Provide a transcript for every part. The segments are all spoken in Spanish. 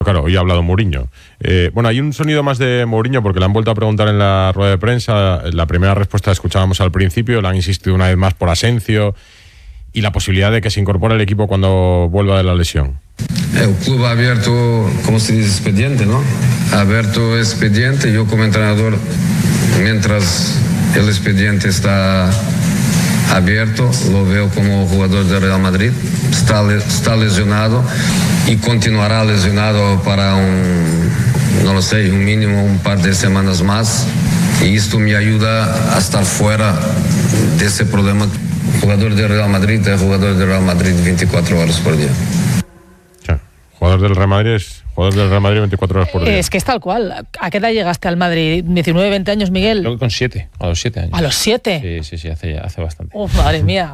Claro, hoy ha hablado Mourinho. Bueno, hay un sonido más de Mourinho porque le han vuelto a preguntar en la rueda de prensa. La primera respuesta la escuchábamos al principio, le han insistido una vez más por Asensio y la posibilidad de que se incorpore al equipo cuando vuelva de la lesión. El club ha abierto, como se dice, expediente, ¿no? Ha abierto expediente. Yo como entrenador, mientras el expediente está abierto, lo veo como jugador del Real Madrid. Está lesionado y continuará lesionado para no lo sé, un mínimo un par de semanas más. Y esto me ayuda a estar fuera de ese problema. Jugador del Real Madrid es jugador del Real Madrid 24 horas por día. Jugador del Real Madrid es jugador del Real Madrid 24 horas por día. Es que es tal cual. ¿A qué edad llegaste al Madrid? ¿19, 20 años, Miguel? Creo que con 7, a los 7 años. ¿A los 7? Sí, hace bastante. Madre mía.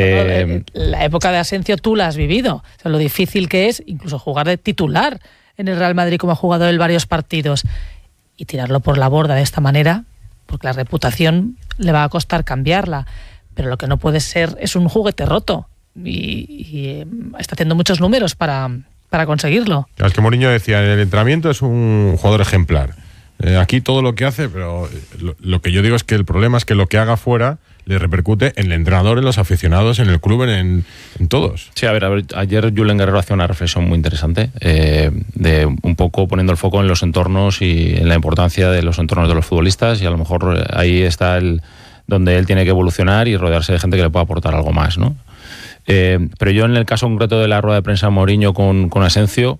La época de Asensio tú la has vivido. O sea, lo difícil que es incluso jugar de titular en el Real Madrid como ha jugado en varios partidos. Y tirarlo por la borda de esta manera, porque la reputación le va a costar cambiarla. Pero lo que no puede ser es un juguete roto. Y está haciendo muchos números para conseguirlo. Es que Mourinho decía, en el entrenamiento es un jugador ejemplar. Aquí todo lo que hace, pero lo que yo digo es que el problema es que lo que haga fuera le repercute en el entrenador, en los aficionados, en el club, en todos. Sí, a ver, ayer Julen Guerrero hacía una reflexión muy interesante, de un poco poniendo el foco en los entornos y en la importancia de los entornos de los futbolistas, y a lo mejor ahí está donde él tiene que evolucionar y rodearse de gente que le pueda aportar algo más, ¿no? Pero yo en el caso concreto de la rueda de prensa de Mourinho con Asensio,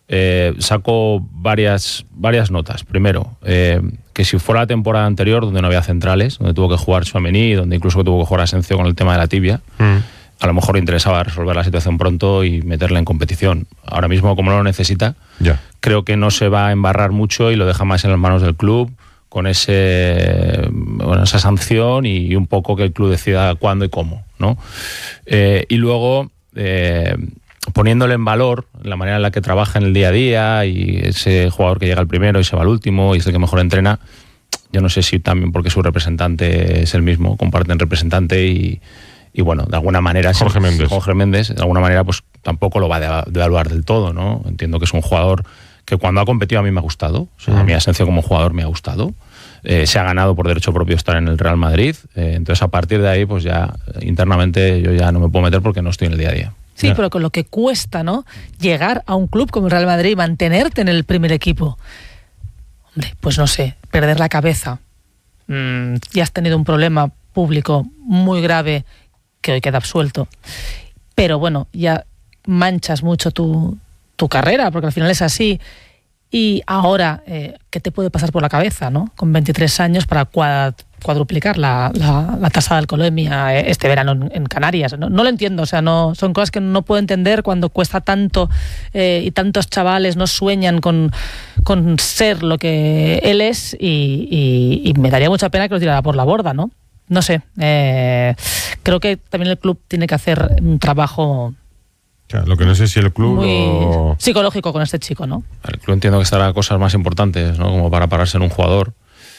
saco varias notas. Primero, que si fuera la temporada anterior, donde no había centrales, donde tuvo que jugar Tchouaméni, donde incluso tuvo que jugar Asensio con el tema de la tibia, a lo mejor le interesaba resolver la situación pronto y meterla en competición. Ahora mismo, como no lo necesita, creo que no se va a embarrar mucho y lo deja más en las manos del club, con esa sanción y un poco que el club decida cuándo y cómo, ¿no? Y luego, poniéndole en valor la manera en la que trabaja en el día a día, y ese jugador que llega al primero y se va al último y es el que mejor entrena, yo no sé si también porque su representante es el mismo, comparten representante y bueno, de alguna manera Jorge Méndez, de alguna manera pues tampoco lo va a devaluar del todo, ¿no? Entiendo que es un jugador que cuando ha competido a mí me ha gustado, o sea, a mi Asensio como jugador me ha gustado, se ha ganado por derecho propio estar en el Real Madrid, entonces a partir de ahí pues ya internamente yo ya no me puedo meter porque no estoy en el día a día. Sí, pero con lo que cuesta, ¿no? Llegar a un club como el Real Madrid y mantenerte en el primer equipo. Hombre, pues no sé, perder la cabeza. Ya has tenido un problema público muy grave que hoy queda absuelto. Pero bueno, ya manchas mucho tu carrera, porque al final es así. Y ahora, ¿qué te puede pasar por la cabeza, no? Con 23 años para cuadruplicar la tasa de alcoholemia este verano en Canarias. No lo entiendo, o sea, no son cosas que no puedo entender cuando cuesta tanto y tantos chavales no sueñan con ser lo que él es y me daría mucha pena que lo tirara por la borda, ¿no? No sé, creo que también el club tiene que hacer un trabajo... Lo que no sé si el club muy psicológico con este chico, ¿no? El club entiendo que estará cosas más importantes, ¿no? Como para pararse en un jugador.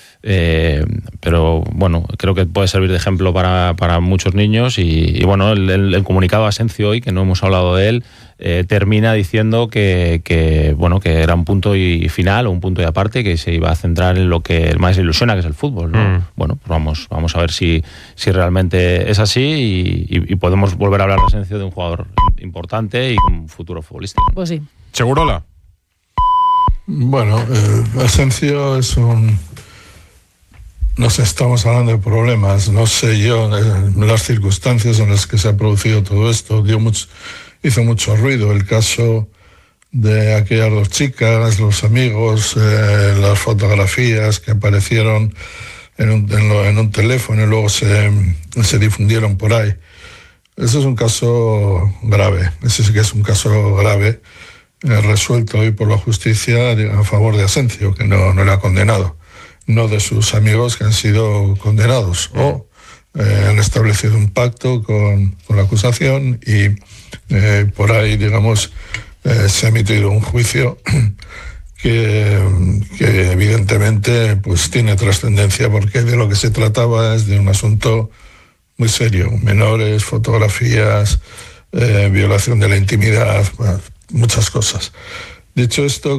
Pero bueno, creo que puede servir de ejemplo para muchos niños y bueno, el comunicado de Asensio hoy, que no hemos hablado de él, termina diciendo que bueno, que era un punto y final o un punto y aparte, que se iba a centrar en lo que más le ilusiona, que es el fútbol, ¿no? Bueno, pues vamos a ver si realmente es así y podemos volver a hablar de Asensio, de un jugador importante y con un futuro futbolístico. Pues sí. ¿Segurola? Bueno, Asensio es un... No sé, estamos hablando de problemas, no sé yo, las circunstancias en las que se ha producido todo esto, hizo mucho ruido el caso de aquellas dos chicas, los amigos, las fotografías que aparecieron en un teléfono y luego se difundieron por ahí. Ese es un caso grave, ese sí que es un caso grave, resuelto hoy por la justicia a favor de Asensio, que no le ha condenado. No de sus amigos que han sido condenados o han establecido un pacto con la acusación y por ahí, digamos, se ha emitido un juicio que evidentemente pues tiene trascendencia porque de lo que se trataba es de un asunto muy serio, menores, fotografías, violación de la intimidad, muchas cosas. Dicho esto,